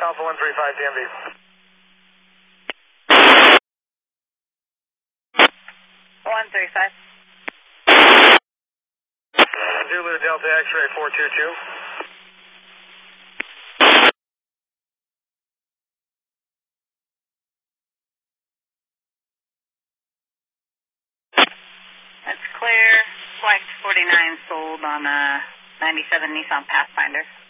Alpha 135 DMV. Zulu Delta X-ray 422. That's clear. Flight 49 sold on a 97 Nissan Pathfinder.